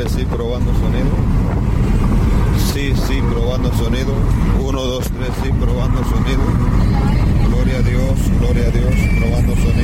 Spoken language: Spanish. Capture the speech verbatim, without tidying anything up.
tres, sí, probando sonido. Sí, sí, probando sonido. uno, dos, tres, sí, probando sonido. Gloria a Dios, gloria a Dios, probando sonido.